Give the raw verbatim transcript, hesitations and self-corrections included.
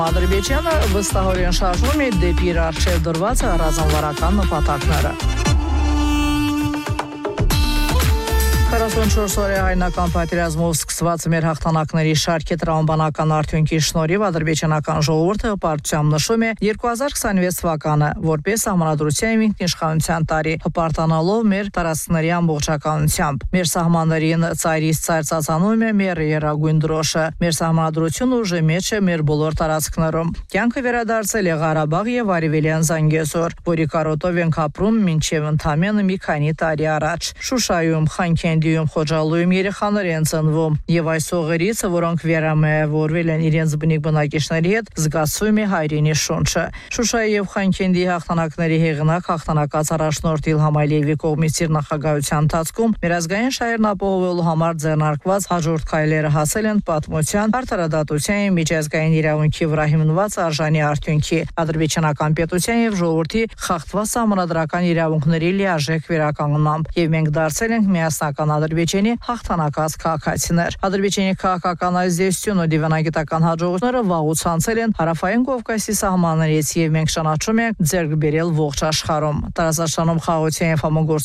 Ադրբեջանը վստահորեն շարժվում է դեպի իր առջև դրված ռազմավարական նպատակները։ քառասունչորս օրյա հայնական պատերազմով սկսված մեր հաղթանակների շարքի տրամաբանական արդյունքի շնորհիվ ադրբեջանական ժողովուրդը հպարտությամբ նշում է երկու հազար քսաներկու թվականը որպես Սահմանադրության ինքնիշխանության տարի, հպարտանալով մեր տարածքների ամբողջականությամբ։ Մեր սահմաններին ծայրից ծայր ծածանում է մեր երագույն դրոշը։ Մեր սահմանադրությունը ուժի մեջ է մեր բոլոր տարածքներում։ Կյանքը վերադարձել է Ղարաբաղ եւ Արևելյան Զանգեզուր, որի կարոտով ենք ապրում մինչև ընդամենը մի քանի տարի առաջ։ Շուշայում, Խանքենդիում, Խոջալույում երեխաներ են ծնվում եւ այս օղերից, որոնք վերամիավորվել են իրենց բնիկ բնակիչների հետ, զգացում է հայրենի շունչը։ Շուշայի եւ Խանքենդի հաղթանակների հեղինակ հաղթանակած առաջնորդ Իլհամ Ալիևի կողմից իր նախագահության ընթացքում մեր ազգային շահերն ապահովելու համար ձեռնարկված հաջորդ քայլերը հասել են պատմության, արդարադատության, միջազգային իրավունքի վրա հիմնված արժանի արդյունքի, ադրբեջանական պետության եւ ժողովրդի խախտված սահմանադրական իրավունքների լիարժեք վերականգնմամբ, եւ մենք դարձել ենք միասնական Ադրբեջանի հաղթանակած քաղաքացիներ։ Ադրբեջանի քաղաքական ազդեցությունը դիվանագիտական հաջողությունները վաղուց անցել են Հարավային Կովկասի սահմաններից եւ մենք ճանաչում ենք ձեռք բերել ողջ աշխարհում։ Տարածաշրջանում խաղաղության եւ համագործակցության